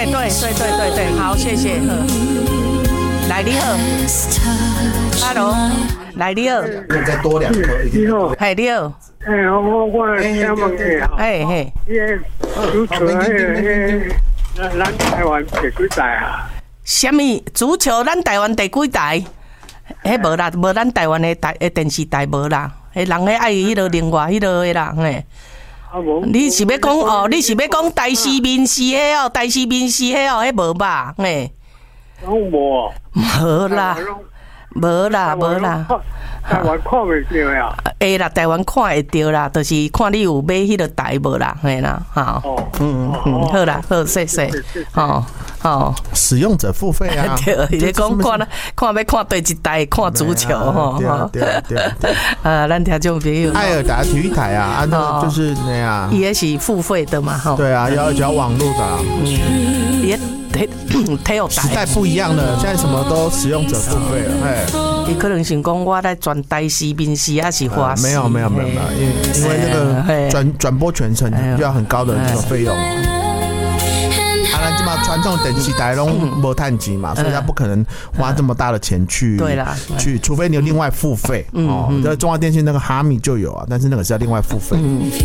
哎，对，好，谢谢。来，你好 ，Hello， 来你好， 再多2颗。 你好， 嘿，你好， 我想问你啊， 嘿， 足球咱台湾第几台啊？ 什么足球？咱台湾第几台？迄无啦，无咱台湾的电视台无啦，迄人迄爱迄个另外迄个的啦，嘿。你是要讲哦？你是要讲台视民视迄哦？台视民视迄哦？迄无吧？嘿。 拢无。 无啦。无啦， 台湾看袂到呀。 会啦，台湾看会到啦，就是看你有买迄个台无啦，嘿啦，好，好啦，好，谢谢，好， 使用者付费啊， 对，你讲看要看对一台看足球吼， 对， 咱听众朋友， 艾尔达体育台啊，那就是那样， 也是付费的嘛，吼， 对啊，要网络的， 也体育台时代不一样了，现在什么都使用者付费了，哎， 你可能想讲我在转台视、民视还是华视？ 没有，因为那个转播权是要很高的这个费用。咱这么传统电视台拢没赚钱嘛，所以他不可能花这么大的钱去， 对啦， 除非你有另外付费哦。这中华电信那个哈密就有啊，但是那个是要另外付费。